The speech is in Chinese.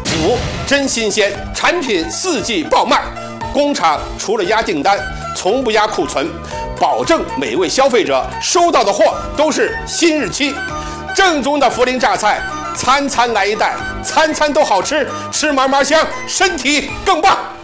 5. 真新鲜，产品4季爆卖，工厂除了压订单，从不压库存，保证每位消费者收到的货都是新日期。正宗的涪陵榨菜，餐餐来一袋，餐餐都好吃，吃嘛嘛香，身体更棒。